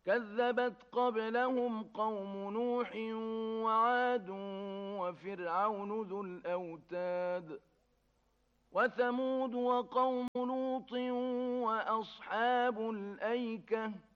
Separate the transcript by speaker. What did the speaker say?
Speaker 1: كذبت قبلهم قوم نوح وعاد وفرعون ذو الأوتاد وثمود وقوم لوط وأصحاب الأيكة